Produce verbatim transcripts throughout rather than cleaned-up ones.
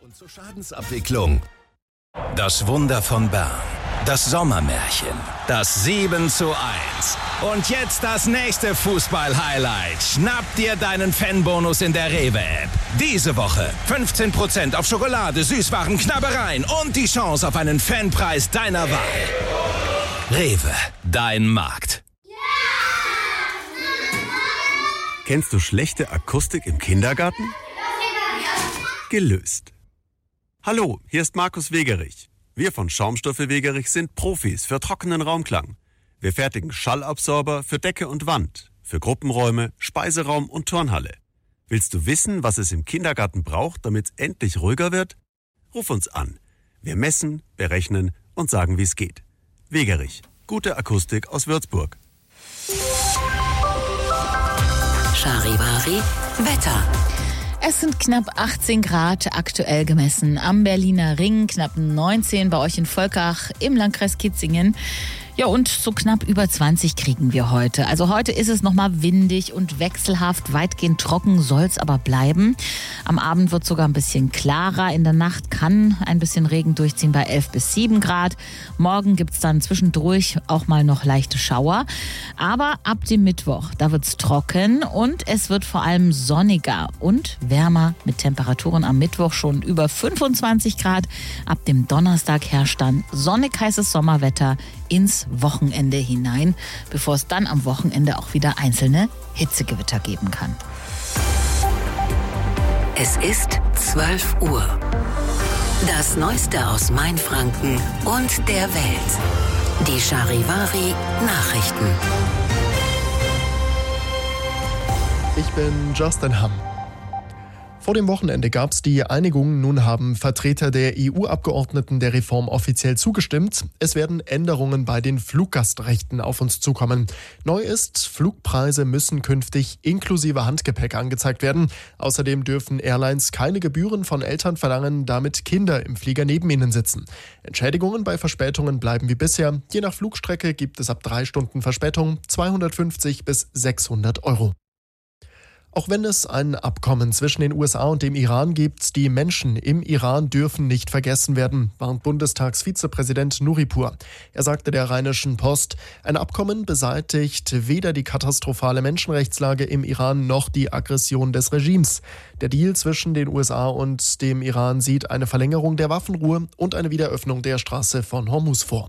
Und zur Schadensabwicklung. Das Wunder von Bern. Das Sommermärchen. Das sieben zu eins. Und jetzt das nächste Fußball-Highlight. Schnapp dir deinen Fanbonus in der Rewe-App. Diese Woche fünfzehn Prozent auf Schokolade, Süßwaren, Knabbereien und die Chance auf einen Fanpreis deiner Wahl. Rewe, dein Markt. Kennst du schlechte Akustik im Kindergarten? Gelöst. Hallo, hier ist Markus Wegerich. Wir von Schaumstoffe Wegerich sind Profis für trockenen Raumklang. Wir fertigen Schallabsorber für Decke und Wand, für Gruppenräume, Speiseraum und Turnhalle. Willst du wissen, was es im Kindergarten braucht, damit es endlich ruhiger wird? Ruf uns an. Wir messen, berechnen und sagen, wie es geht. Wegerich, gute Akustik aus Würzburg. Charivari Wetter. Es sind knapp achtzehn Grad aktuell gemessen am Berliner Ring, knapp neunzehn bei euch in Volkach im Landkreis Kitzingen. Ja, und so knapp über zwanzig kriegen wir heute. Also heute ist es nochmal windig und wechselhaft, weitgehend trocken soll es aber bleiben. Am Abend wird es sogar ein bisschen klarer. In der Nacht kann ein bisschen Regen durchziehen bei elf bis sieben Grad. Morgen gibt es dann zwischendurch auch mal noch leichte Schauer. Aber ab dem Mittwoch, da wird es trocken und es wird vor allem sonniger und wärmer mit Temperaturen am Mittwoch schon über fünfundzwanzig Grad. Ab dem Donnerstag herrscht dann sonnig heißes Sommerwetter ins Wochenende hinein, bevor es dann am Wochenende auch wieder einzelne Hitzegewitter geben kann. Es ist zwölf Uhr. Das Neueste aus Mainfranken und der Welt. Die Charivari Nachrichten. Ich bin Justin Hamm. Vor dem Wochenende gab es die Einigung. Nun haben Vertreter der E U-Abgeordneten der Reform offiziell zugestimmt. Es werden Änderungen bei den Fluggastrechten auf uns zukommen. Neu ist, Flugpreise müssen künftig inklusive Handgepäck angezeigt werden. Außerdem dürfen Airlines keine Gebühren von Eltern verlangen, damit Kinder im Flieger neben ihnen sitzen. Entschädigungen bei Verspätungen bleiben wie bisher. Je nach Flugstrecke gibt es ab drei Stunden Verspätung zweihundertfünfzig bis sechshundert Euro. Auch wenn es ein Abkommen zwischen den U S A und dem Iran gibt, die Menschen im Iran dürfen nicht vergessen werden, warnt Bundestagsvizepräsident Nuripur. Er sagte der Rheinischen Post, ein Abkommen beseitigt weder die katastrophale Menschenrechtslage im Iran noch die Aggression des Regimes. Der Deal zwischen den U S A und dem Iran sieht eine Verlängerung der Waffenruhe und eine Wiederöffnung der Straße von Hormuz vor.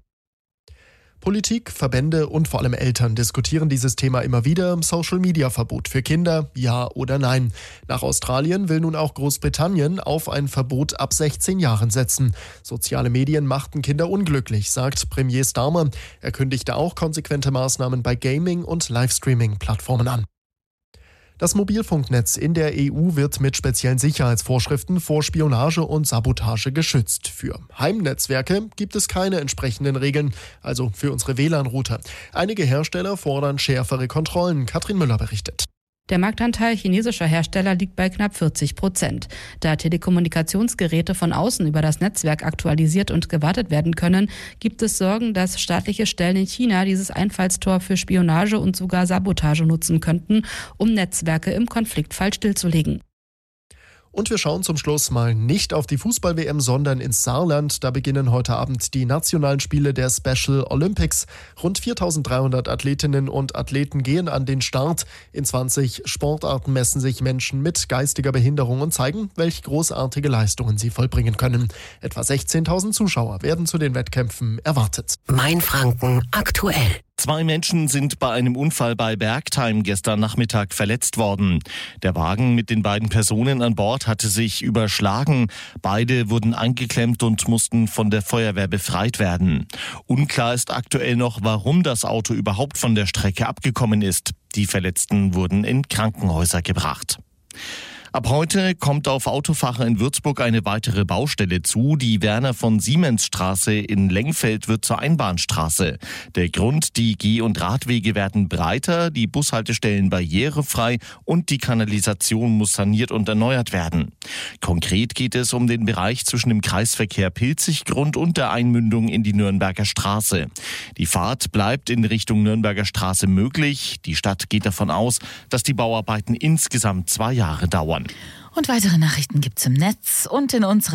Politik, Verbände und vor allem Eltern diskutieren dieses Thema immer wieder. Social-Media-Verbot für Kinder, ja oder nein. Nach Australien will nun auch Großbritannien auf ein Verbot ab sechzehn Jahren setzen. Soziale Medien machten Kinder unglücklich, sagt Premier Starmer. Er kündigte auch konsequente Maßnahmen bei Gaming- und Livestreaming-Plattformen an. Das Mobilfunknetz in der E U wird mit speziellen Sicherheitsvorschriften vor Spionage und Sabotage geschützt. Für Heimnetzwerke gibt es keine entsprechenden Regeln, also für unsere W L A N-Router. Einige Hersteller fordern schärfere Kontrollen. Katrin Müller berichtet. Der Marktanteil chinesischer Hersteller liegt bei knapp vierzig Prozent. Da Telekommunikationsgeräte von außen über das Netzwerk aktualisiert und gewartet werden können, gibt es Sorgen, dass staatliche Stellen in China dieses Einfallstor für Spionage und sogar Sabotage nutzen könnten, um Netzwerke im Konfliktfall stillzulegen. Und wir schauen zum Schluss mal nicht auf die Fußball-W M, sondern ins Saarland. Da beginnen heute Abend die nationalen Spiele der Special Olympics. Rund viertausenddreihundert Athletinnen und Athleten gehen an den Start. In zwanzig Sportarten messen sich Menschen mit geistiger Behinderung und zeigen, welche großartige Leistungen sie vollbringen können. Etwa sechzehntausend Zuschauer werden zu den Wettkämpfen erwartet. Mainfranken aktuell. Zwei Menschen sind bei einem Unfall bei Bergtheim gestern Nachmittag verletzt worden. Der Wagen mit den beiden Personen an Bord hatte sich überschlagen. Beide wurden eingeklemmt und mussten von der Feuerwehr befreit werden. Unklar ist aktuell noch, warum das Auto überhaupt von der Strecke abgekommen ist. Die Verletzten wurden in Krankenhäuser gebracht. Ab heute kommt auf Autofacher in Würzburg eine weitere Baustelle zu. Die Werner-von-Siemens-Straße in Lengfeld wird zur Einbahnstraße. Der Grund, die Geh- und Radwege werden breiter, die Bushaltestellen barrierefrei und die Kanalisation muss saniert und erneuert werden. Konkret geht es um den Bereich zwischen dem Kreisverkehr Pilziggrund und der Einmündung in die Nürnberger Straße. Die Fahrt bleibt in Richtung Nürnberger Straße möglich. Die Stadt geht davon aus, dass die Bauarbeiten insgesamt zwei Jahre dauern. Und weitere Nachrichten gibt's im Netz und in unserer